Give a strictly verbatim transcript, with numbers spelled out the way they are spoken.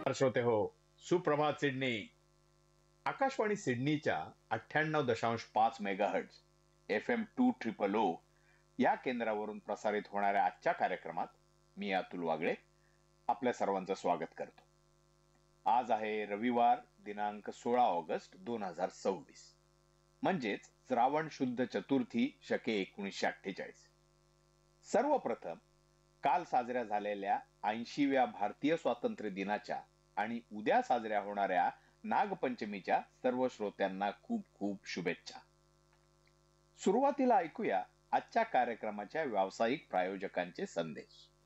श्रोते हो, सुप्रभात सिडनी. आकाशवाणी सिडनीच्या अठ्ठ्याण्णव दशांश पाच megahertz F M to triple ओ या केंद्रावरून प्रसारित होणाऱ्या आजच्या कार्यक्रमात मी अतुल वागळे आपल्या सर्वांचं स्वागत करतो. आज आहे रविवार दिनांक सोळा ऑगस्ट दोन हजार सव्वीस, म्हणजेच श्रावण शुद्ध चतुर्थी शके एकोणीसशे अठ्ठेचाळीस. सर्वप्रथम काल साजऱ्या झालेल्या ऐंशीव्या भारतीय स्वातंत्र्य दिनाच्या आणि उद्या साजऱ्या होणाऱ्या नागपंचमीच्या सर्व श्रोत्यांना खूप खूप शुभेच्छा. सुरुवातीला ऐकूया आजच्या कार्यक्रमाच्या व्यावसायिक प्रायोजकांचे संदेश.